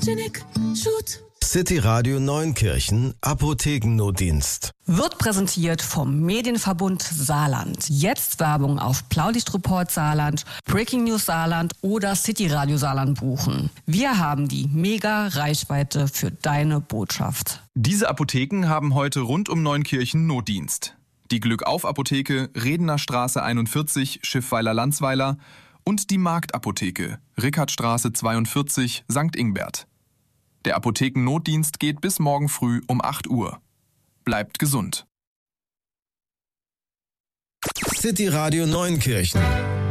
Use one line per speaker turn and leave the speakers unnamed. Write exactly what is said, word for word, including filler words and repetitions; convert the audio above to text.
Hygienic Shoot.
City Radio Neunkirchen Apothekennotdienst.
Wird präsentiert vom Medienverbund Saarland. Jetzt Werbung auf Blaulichtreport Saarland, Breaking News Saarland oder City Radio Saarland buchen. Wir haben die Mega-Reichweite für deine Botschaft.
Diese Apotheken haben heute rund um Neunkirchen Notdienst. Die Glückauf-Apotheke, Redener Straße einundvierzig, Schiffweiler-Landsweiler und die Marktapotheke, Rickardstraße zweiundvierzig, Sankt Ingbert. Der Apothekennotdienst geht bis morgen früh um acht Uhr. Bleibt gesund.
City Radio Neunkirchen.